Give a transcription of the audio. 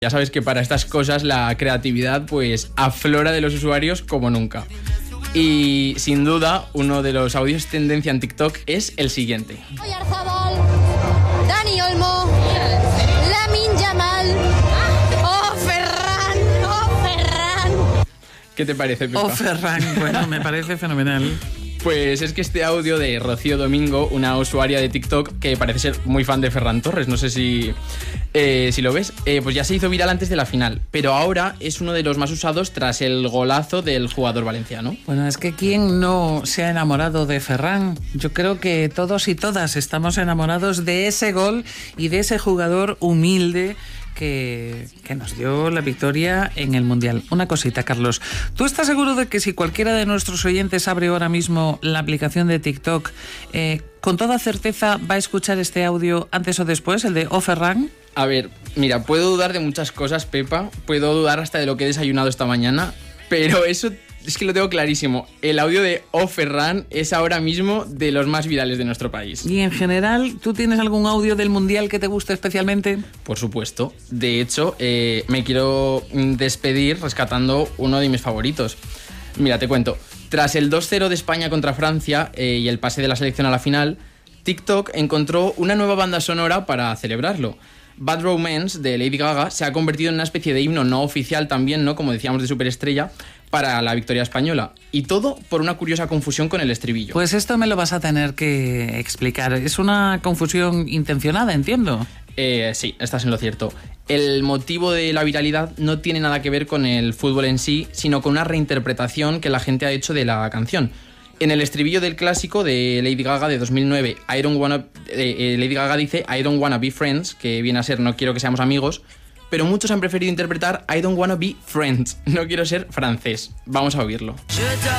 Ya sabes que para estas cosas la creatividad pues aflora de los usuarios como nunca. Y sin duda, uno de los audios tendencia en TikTok es el siguiente. Oyarzabal, Dani Olmo, Lamine Yamal, ¡oh Ferran! ¡Oh Ferran! ¿Qué te parece, Pepa? Oh, Ferran, bueno, me parece fenomenal. Pues es que este audio de Rocío Domingo, una usuaria de TikTok que parece ser muy fan de Ferran Torres, no sé si lo ves, pues ya se hizo viral antes de la final, pero ahora es uno de los más usados tras el golazo del jugador valenciano. Bueno, es que ¿quién no se ha enamorado de Ferran? Yo creo que todos y todas estamos enamorados de ese gol y de ese jugador humilde que nos dio la victoria en el Mundial. Una cosita, Carlos. ¿Tú estás seguro de que si cualquiera de nuestros oyentes abre ahora mismo la aplicación de TikTok, con toda certeza va a escuchar este audio antes o después, el de Oh Ferran? A ver, mira, puedo dudar de muchas cosas, Pepa. Puedo dudar hasta de lo que he desayunado esta mañana, pero eso es que lo tengo clarísimo. El audio de Oh Ferran es ahora mismo de los más virales de nuestro país. Y en general, ¿tú tienes algún audio del Mundial que te guste especialmente? Por supuesto. De hecho, me quiero despedir rescatando uno de mis favoritos. Mira, te cuento. Tras el 2-0 de España contra Francia y el pase de la selección a la final, TikTok encontró una nueva banda sonora para celebrarlo. Bad Romance de Lady Gaga se ha convertido en una especie de himno no oficial también, ¿no? Como decíamos, de superestrella para la victoria española. Y todo por una curiosa confusión con el estribillo. Pues esto me lo vas a tener que explicar. Es una confusión intencionada, entiendo. Sí, estás en lo cierto. El motivo de la viralidad no tiene nada que ver con el fútbol en sí, sino con una reinterpretación que la gente ha hecho de la canción. En el estribillo del clásico de Lady Gaga de 2009, Lady Gaga dice I don't wanna be friends, que viene a ser no quiero que seamos amigos, pero muchos han preferido interpretar I don't wanna be friends, no quiero ser francés. Vamos a oírlo.